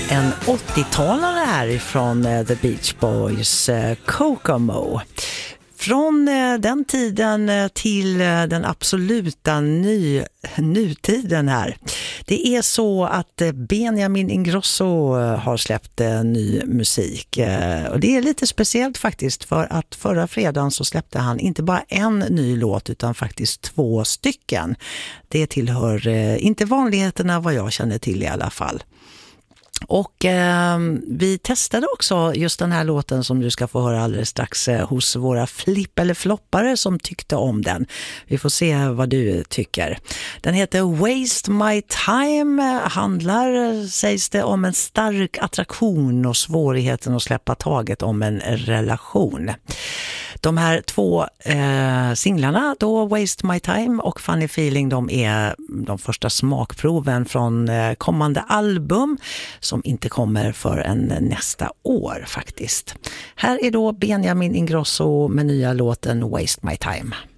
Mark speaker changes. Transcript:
Speaker 1: En 80-talare härifrån The Beach Boys, Kokomo. Från den tiden till den absoluta nutiden här. Det är så att Benjamin Ingrosso har släppt ny musik. Och det är lite speciellt faktiskt, för att förra fredagen så släppte han inte bara en ny låt utan faktiskt 2 stycken. Det tillhör inte vanligheterna vad jag känner till i alla fall. Och vi testade också just den här låten som du ska få höra alldeles strax hos våra flipp- eller floppare som tyckte om den. Vi får se vad du tycker. Den heter Waste My Time, handlar, sägs det, om en stark attraktion och svårigheten att släppa taget om en relation. De här 2 singlarna då, Waste My Time och Funny Feeling, de är de första smakproven från kommande album som inte kommer förrän nästa år faktiskt. Här är då Benjamin Ingrosso med nya låten Waste My Time.